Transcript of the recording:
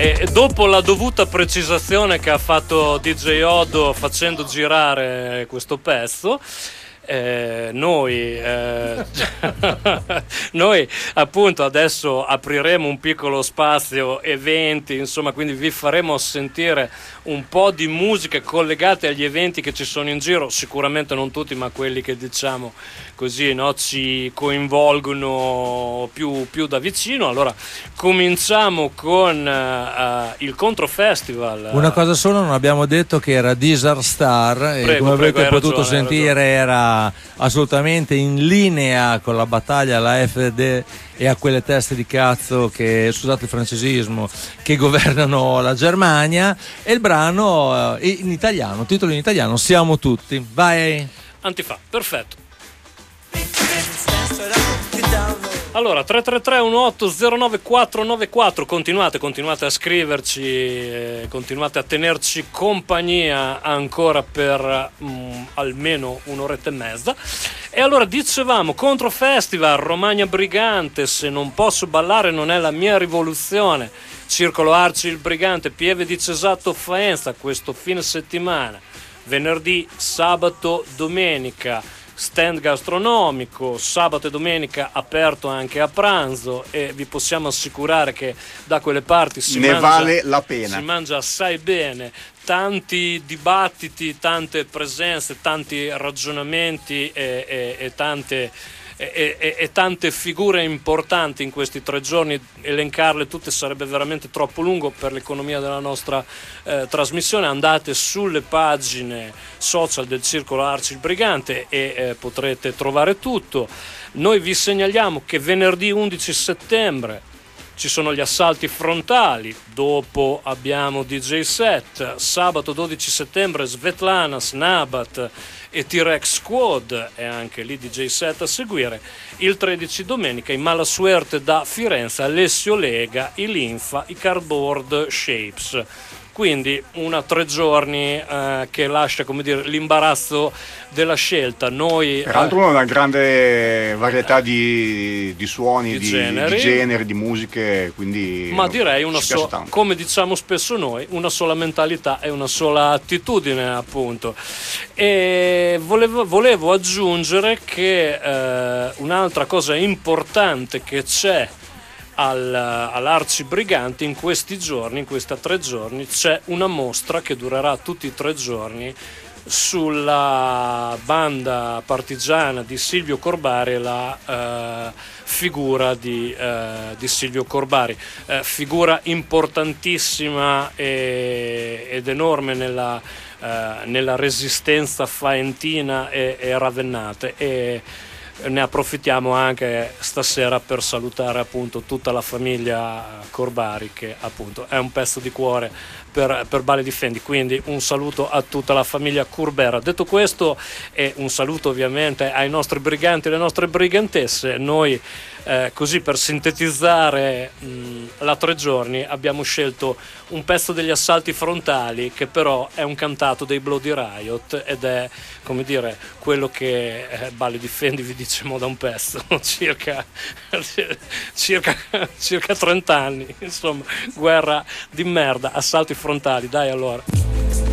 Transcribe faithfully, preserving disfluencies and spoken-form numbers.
E dopo la dovuta precisazione che ha fatto D J Odo facendo girare questo pezzo, Eh, noi eh, noi appunto adesso apriremo un piccolo spazio eventi, insomma, quindi vi faremo sentire un po' di musiche collegate agli eventi che ci sono in giro, sicuramente non tutti, ma quelli che diciamo così, no, ci coinvolgono più, più da vicino. Allora cominciamo con uh, il Contro Festival. Una cosa solo, non abbiamo detto che era Desert Star, prego, e come prego, avete potuto ragione, sentire era assolutamente in linea con la battaglia alla F D e a quelle teste di cazzo che, scusate il francesismo, che governano la Germania. E il brano eh, in italiano, titolo in italiano, Siamo tutti. Vai Antifa, perfetto. Allora, tre tre tre uno otto zero nove quattro nove quattro, continuate, continuate a scriverci, eh, continuate a tenerci compagnia ancora per mm, almeno un'oretta e mezza. E allora dicevamo, Contro Festival, Romagna Brigante, Se non posso ballare non è la mia rivoluzione, Circolo Arci il Brigante, Pieve di Cesato Faenza, questo fine settimana, venerdì, sabato, domenica, stand gastronomico, sabato e domenica aperto anche a pranzo, e vi possiamo assicurare che da quelle parti si ne mangia, vale la pena. si mangia assai bene, tanti dibattiti, tante presenze, tanti ragionamenti e, e, e tante E, e, e tante figure importanti in questi tre giorni. Elencarle tutte sarebbe veramente troppo lungo per l'economia della nostra eh, trasmissione. Andate sulle pagine social del Circolo Arci il Brigante e eh, potrete trovare tutto. Noi vi segnaliamo che venerdì undici settembre ci sono gli assalti frontali, dopo abbiamo D J set, sabato dodici settembre Svetlana, Snabat e T-Rex Squad, e anche lì D J set a seguire. Il tredici domenica i Malasuerte da Firenze, Alessio Lega, i Linfa, i Cardboard Shapes. Quindi una tre giorni eh, che lascia, come dire, l'imbarazzo della scelta. Noi peraltro eh, una grande varietà di, di suoni, di di, generi. di generi, di musiche, quindi ma direi una ci piace sola, tanto. come diciamo spesso noi, una sola mentalità e una sola attitudine, appunto. E volevo, volevo aggiungere che eh, un'altra cosa importante che c'è Al, all'Arci Brigante in questi giorni, in questi tre giorni, c'è una mostra che durerà tutti i tre giorni sulla banda partigiana di Silvio Corbari e la eh, figura di, eh, di Silvio Corbari, eh, figura importantissima e, ed enorme nella, eh, nella resistenza faentina e, e ravennate. E ne approfittiamo anche stasera per salutare appunto tutta la famiglia Corbari, che appunto è un pezzo di cuore per, per Bale Difendi, quindi un saluto a tutta la famiglia Curbera. Detto questo, e un saluto ovviamente ai nostri briganti e alle nostre brigantesse, noi eh, così per sintetizzare mh, la tre giorni abbiamo scelto un pezzo degli assalti frontali, che però è un cantato dei Bloody Riot ed è, come dire, quello che eh, Bale Difendi vi diciamo da un pezzo, circa circa circa trenta anni, insomma, guerra di merda, assalti frontali. Dai allora.